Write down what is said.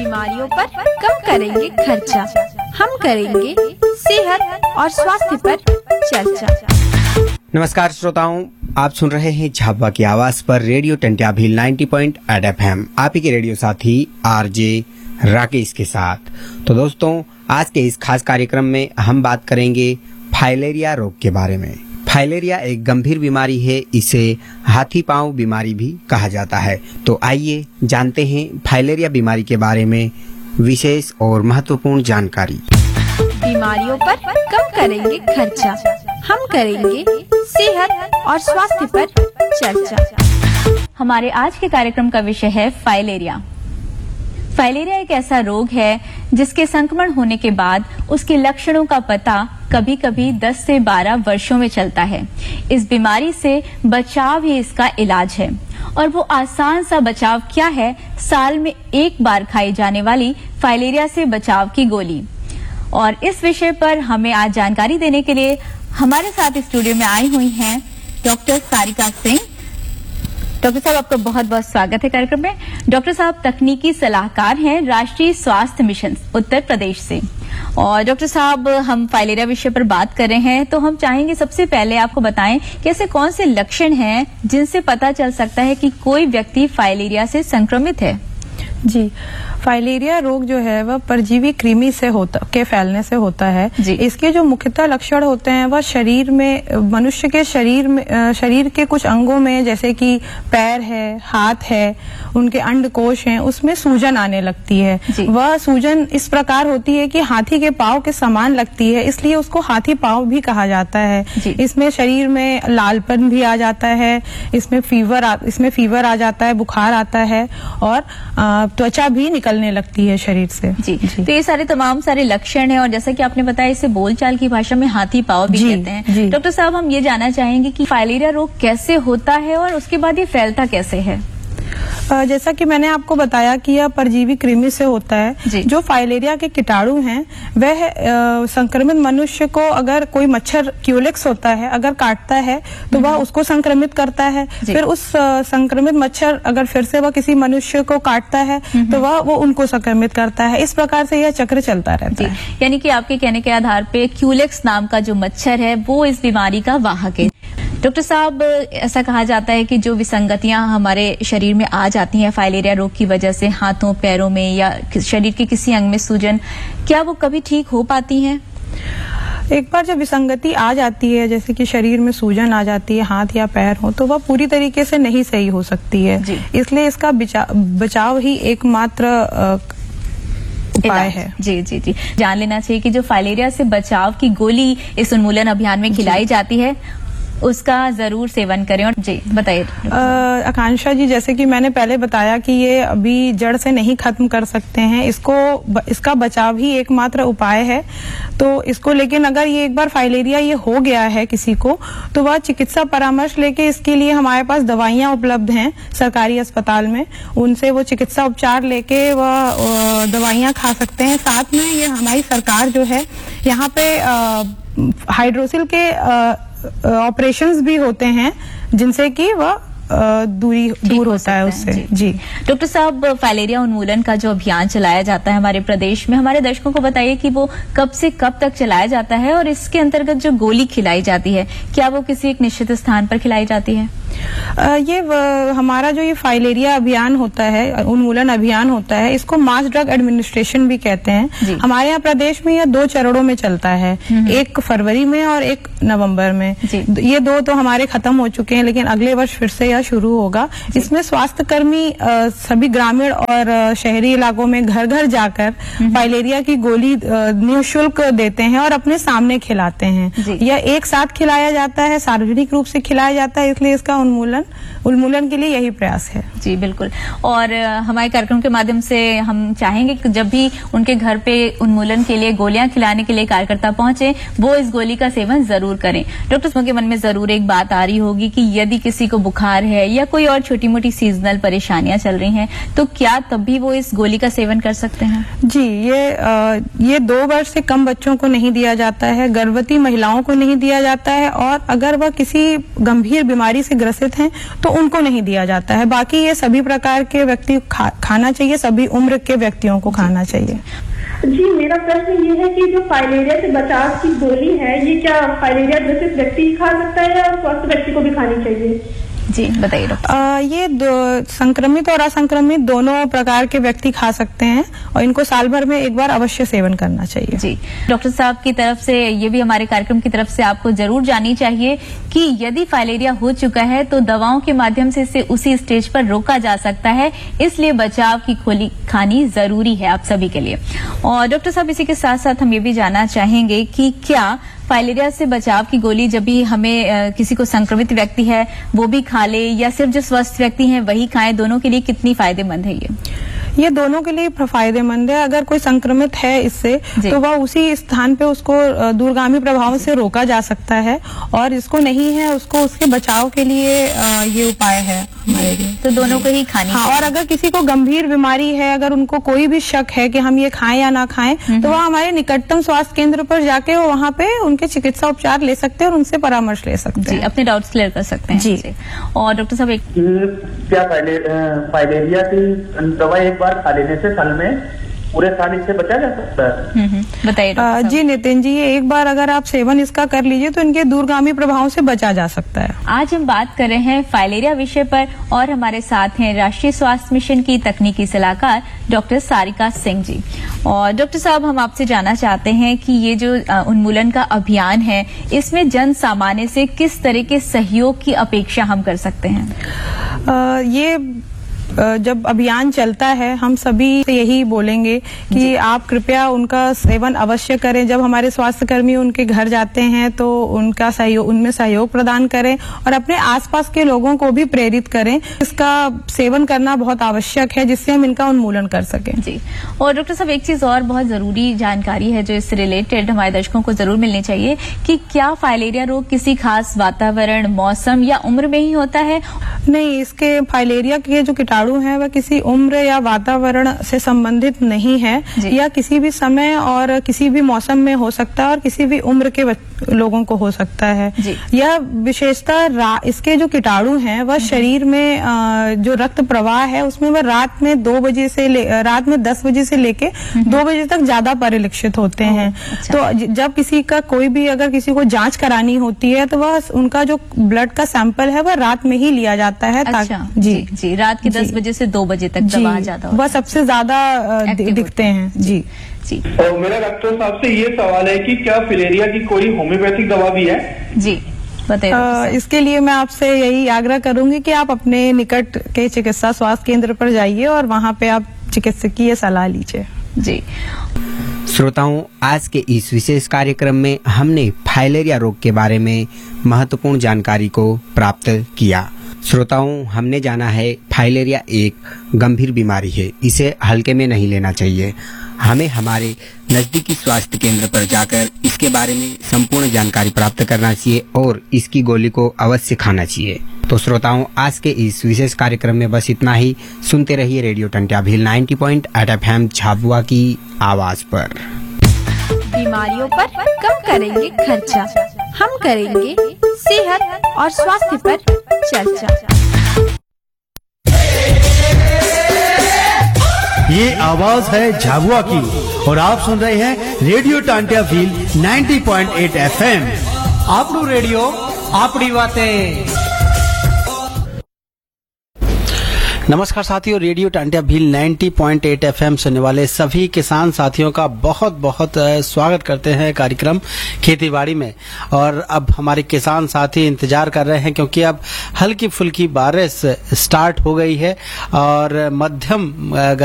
बीमारियों पर कम करेंगे खर्चा, हम करेंगे सेहत और स्वास्थ्य पर चर्चा। नमस्कार श्रोताओं, आप सुन रहे हैं झाबुआ की आवाज पर रेडियो टंट्या भील 90.8 FM, आप ही के रेडियो साथी आरजे राकेश के साथ। तो दोस्तों, आज के इस खास कार्यक्रम में हम बात करेंगे फाइलेरिया रोग के बारे में। फाइलेरिया एक गंभीर बीमारी है, इसे हाथी पांव बीमारी भी कहा जाता है। तो आइए जानते हैं फाइलेरिया बीमारी के बारे में विशेष और महत्वपूर्ण जानकारी। बीमारियों पर कम करेंगे खर्चा, हम करेंगे सेहत और स्वास्थ्य पर चर्चा। हमारे आज के कार्यक्रम का विषय है फाइलेरिया। फाइलेरिया एक ऐसा रोग है जिसके संक्रमण होने के बाद उसके लक्षणों का पता कभी कभी 10 से 12 वर्षों में चलता है। इस बीमारी से बचाव ही इसका इलाज है, और वो आसान सा बचाव क्या है? साल में एक बार खाई जाने वाली फाइलेरिया से बचाव की गोली। और इस विषय पर हमें आज जानकारी देने के लिए हमारे साथ स्टूडियो में आई हुई हैं डॉक्टर सारिका सिंह। डॉक्टर साहब, आपका बहुत बहुत स्वागत है कार्यक्रम में। डॉक्टर साहब तकनीकी सलाहकार हैं राष्ट्रीय स्वास्थ्य मिशन उत्तर प्रदेश से। और डॉक्टर साहब, हम फाइलेरिया विषय पर बात कर रहे हैं, तो हम चाहेंगे सबसे पहले आपको बताएं कि ऐसे कौन से लक्षण हैं जिनसे पता चल सकता है कि कोई व्यक्ति फाइलेरिया से संक्रमित है। जी, फाइलेरिया रोग जो है वह परजीवी कृमि से के फैलने से होता है। इसके जो मुख्यतः लक्षण होते हैं वह शरीर में, मनुष्य के शरीर के कुछ अंगों में, जैसे कि पैर है, हाथ है, उनके अंडकोश हैं, उसमें सूजन आने लगती है। वह सूजन इस प्रकार होती है कि हाथी के पांव के समान लगती है, इसलिए उसको हाथी पांव भी कहा जाता है। इसमें शरीर में लालपन भी आ जाता है, इसमें फीवर आ जाता है, बुखार आता है, और त्वचा भी निकलने लगती है शरीर से। जी। तो ये तमाम सारे लक्षण हैं, और जैसा कि आपने बताया, इसे बोलचाल की भाषा में हाथी पांव भी कहते हैं। डॉक्टर साहब, हम ये जानना चाहेंगे कि फाइलेरिया रोग कैसे होता है और उसके बाद ये फैलता कैसे है। जैसा कि मैंने आपको बताया कि यह परजीवी कृमि से होता है। जो फाइलेरिया के कीटाणु हैं वह संक्रमित मनुष्य को, अगर कोई मच्छर क्यूलेक्स होता है, अगर काटता है तो वह उसको संक्रमित करता है। फिर उस संक्रमित मच्छर अगर फिर से वह किसी मनुष्य को काटता है तो वो उनको संक्रमित करता है। इस प्रकार से यह चक्र चलता रहता है। यानी कि आपके कहने के आधार पे क्यूलेक्स नाम का जो मच्छर है वो इस बीमारी का वाहक है। डॉक्टर साहब, ऐसा कहा जाता है कि जो विसंगतियां हमारे शरीर में आ जाती हैं फाइलेरिया रोग की वजह से, हाथों पैरों में या शरीर के किसी अंग में सूजन, क्या वो कभी ठीक हो पाती हैं? एक बार जब विसंगति आ जाती है, जैसे कि शरीर में सूजन आ जाती है, हाथ या पैर हो, तो वह पूरी तरीके से नहीं सही हो सकती है। इसलिए इसका बचाव ही एकमात्र उपाय है। जी जी जी, जान लेना चाहिए कि जो फाइलेरिया से बचाव की गोली इस उन्मूलन अभियान में खिलाई जाती है उसका जरूर सेवन करें। और जी बताइए आकांक्षा जी, जैसे कि मैंने पहले बताया कि ये अभी जड़ से नहीं खत्म कर सकते हैं, इसका बचाव ही एकमात्र उपाय है। तो इसको, लेकिन अगर ये एक बार फाइलेरिया ये हो गया है किसी को, तो वह चिकित्सा परामर्श लेके, इसके लिए हमारे पास दवाइयां उपलब्ध हैं सरकारी अस्पताल में, उनसे वो चिकित्सा उपचार लेके वह दवाइयां खा सकते हैं। साथ में ये हमारी सरकार जो है यहाँ पे हाइड्रोसिल के ऑपरेशंस भी होते हैं, जिनसे कि वह दूर होता है उससे। जी डॉक्टर साहब, फाइलेरिया उन्मूलन का जो अभियान चलाया जाता है हमारे प्रदेश में, हमारे दर्शकों को बताइए कि वो कब से कब तक चलाया जाता है, और इसके अंतर्गत जो गोली खिलाई जाती है क्या वो किसी एक निश्चित स्थान पर खिलाई जाती है? हमारा जो ये फाइलेरिया अभियान होता है, उन्मूलन अभियान होता है, इसको मास ड्रग एडमिनिस्ट्रेशन भी कहते हैं। हमारे यहाँ प्रदेश में यह 2 चरणों में चलता है, 1 फरवरी में और 1 नवंबर में। ये 2 तो हमारे खत्म हो चुके हैं, लेकिन अगले वर्ष फिर से यह शुरू होगा। इसमें स्वास्थ्य कर्मी सभी ग्रामीण और शहरी इलाकों में घर घर जाकर फाइलेरिया की गोली निःशुल्क देते हैं और अपने सामने खिलाते हैं। यह एक साथ खिलाया जाता है, सार्वजनिक रूप से खिलाया जाता है, इसलिए इसका उन्मूलन के लिए यही प्रयास है। जी बिल्कुल। और हमारे कार्यक्रम के माध्यम से हम चाहेंगे कि जब भी उनके घर पे उन्मूलन के लिए गोलियां खिलाने के लिए कार्यकर्ता पहुंचे, वो इस गोली का सेवन जरूर करें। डॉक्टर के मन में जरूर एक बात आ रही होगी कि यदि किसी को बुखार है या कोई और छोटी मोटी सीजनल परेशानियां चल रही हैं, तो क्या तब भी वो इस गोली का सेवन कर सकते हैं? जी, ये 2 वर्ष से कम बच्चों को नहीं दिया जाता है, गर्भवती महिलाओं को नहीं दिया जाता है, और अगर वह किसी गंभीर बीमारी से ग्रसित हैं तो उनको नहीं दिया जाता है। बाकी ये सभी प्रकार के व्यक्ति खाना चाहिए, सभी उम्र के व्यक्तियों को खाना चाहिए। जी, मेरा प्रश्न ये है कि जो फाइलेरिया से बचाव की गोली है, ये क्या फाइलेरिया ग्रसित व्यक्ति ही खा सकता है या स्वस्थ व्यक्ति को भी खानी चाहिए? जी बताइए डॉक्टर। ये संक्रमित और असंक्रमित दोनों प्रकार के व्यक्ति खा सकते हैं और इनको साल भर में एक बार अवश्य सेवन करना चाहिए। जी, डॉक्टर साहब की तरफ से ये भी हमारे कार्यक्रम की तरफ से आपको जरूर जाननी चाहिए कि यदि फाइलेरिया हो चुका है तो दवाओं के माध्यम से इसे उसी स्टेज पर रोका जा सकता है, इसलिए बचाव की गोली खानी जरूरी है आप सभी के लिए। और डॉक्टर साहब, इसी के साथ साथ हम ये भी जानना चाहेंगे कि क्या फाइलेरिया से बचाव की गोली जब भी हमें किसी को संक्रमित व्यक्ति है वो भी खा ले या सिर्फ जो स्वस्थ व्यक्ति हैं वही खाएं, दोनों के लिए कितनी फायदेमंद है ये दोनों के लिए फायदेमंद है। अगर कोई संक्रमित है इससे तो वह उसी स्थान पे उसको दूरगामी प्रभाव से रोका जा सकता है, और इसको नहीं है उसको उसके बचाव के लिए ये उपाय है हमारे लिए। तो दोनों को ही खानी हाँ, और अगर किसी को गंभीर बीमारी है, अगर उनको कोई भी शक है कि हम ये खाएं या ना खाएं, तो वह हमारे निकटतम स्वास्थ्य केंद्र पर जाके वहाँ पे उनके चिकित्सा उपचार ले सकते हैं और उनसे परामर्श ले सकते हैं, अपने डाउट्स क्लियर कर सकते हैं। जी। और डॉक्टर साहब, क्या फाइलेरिया की दवा एक बार खा लेने से साल में पूरे साल इससे बचा जा सकता है? बताइए। जी नितिन जी, ये एक बार अगर आप सेवन इसका कर लीजिए तो इनके दूरगामी प्रभावों से बचा जा सकता है। आज हम बात कर रहे हैं फाइलेरिया विषय पर और हमारे साथ हैं राष्ट्रीय स्वास्थ्य मिशन की तकनीकी सलाहकार डॉक्टर सारिका सिंह जी। और डॉक्टर साहब, हम आपसे जानना चाहते हैं कि ये जो उन्मूलन का अभियान है, इसमें जन सामान्य से किस तरह के सहयोग की अपेक्षा हम कर सकते हैं? ये जब अभियान चलता है हम सभी से यही बोलेंगे कि आप कृपया उनका सेवन अवश्य करें। जब हमारे स्वास्थ्य कर्मी उनके घर जाते हैं तो उनका सहयोग, उनमें सहयोग प्रदान करें और अपने आसपास के लोगों को भी प्रेरित करें। इसका सेवन करना बहुत आवश्यक है जिससे हम इनका उन्मूलन कर सकें। जी। और डॉक्टर साहब, एक चीज और बहुत जरूरी जानकारी है जो इससे रिलेटेड हमारे दर्शकों को जरूर मिलनी चाहिए कि क्या फाइलेरिया रोग किसी खास वातावरण, मौसम या उम्र में ही होता है? नहीं, इसके फाइलेरिया के जो कीटाणु है वह किसी उम्र या वातावरण से संबंधित नहीं है, या किसी भी समय और किसी भी मौसम में हो सकता है और किसी भी उम्र के लोगों को हो सकता है। यह विशेषता इसके जो कीटाणु हैं वह शरीर में जो रक्त प्रवाह है उसमें वह रात में 10 बजे से लेके 2 बजे तक ज्यादा परिलक्षित होते हैं। तो जब किसी का अगर किसी को जांच करानी होती है तो वह उनका जो ब्लड का सैंपल है वह रात में ही लिया जाता है। जी, रात के 10 बजे से 2 बजे तक दवा ज्यादा वह सबसे ज्यादा दिखते हैं। जी। और मेरा डॉक्टर साहब से ये सवाल है कि क्या फाइलेरिया की कोई होम्योपैथिक दवा भी है? जी बताइए। इसके लिए मैं आपसे यही आग्रह करूंगी कि आप अपने निकट के चिकित्सा स्वास्थ्य केंद्र पर जाइए और वहां पे आप चिकित्सकीय सलाह लीजिए। जी। श्रोताओं, आज के इस विशेष कार्यक्रम में हमने फाइलेरिया रोग के बारे में महत्वपूर्ण जानकारी को प्राप्त किया। श्रोताओं, हमने जाना है फाइलेरिया एक गंभीर बीमारी है, इसे हल्के में नहीं लेना चाहिए। हमें हमारे नजदीकी स्वास्थ्य केंद्र पर जाकर इसके बारे में संपूर्ण जानकारी प्राप्त करना चाहिए और इसकी गोली को अवश्य खाना चाहिए। तो श्रोताओं, आज के इस विशेष कार्यक्रम में बस इतना ही। सुनते रहिए रेडियो टंट्याभील 90.8 FM झाबुआ की आवाज पर। बीमारियों पर कम करेंगे खर्चा, हम करेंगे सेहत और स्वास्थ्य पर चर्चा। ये आवाज है झाबुआ की और आप सुन रहे हैं रेडियो टंट्याभील 90.8 FM। आपनू रेडियो, आपड़ी बातें। नमस्कार साथियों, रेडियो टंट्याभील 90.8 FM सुनने वाले सभी किसान साथियों का बहुत बहुत स्वागत करते हैं कार्यक्रम खेतीबाड़ी में। और अब हमारे किसान साथी इंतजार कर रहे हैं क्योंकि अब हल्की फुल्की बारिश स्टार्ट हो गई है और मध्यम